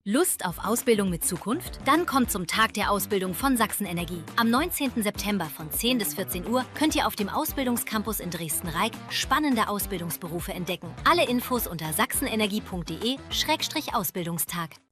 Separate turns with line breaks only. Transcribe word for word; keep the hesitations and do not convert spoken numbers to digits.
Lust auf Ausbildung mit Zukunft? Dann kommt zum Tag der Ausbildung von Sachsen-Energie. Am neunzehnten September von zehn bis vierzehn Uhr könnt ihr auf dem Ausbildungscampus in Dresden-Reik spannende Ausbildungsberufe entdecken. Alle Infos unter sachsenenergie punkt de Schrägstrich Ausbildungstag.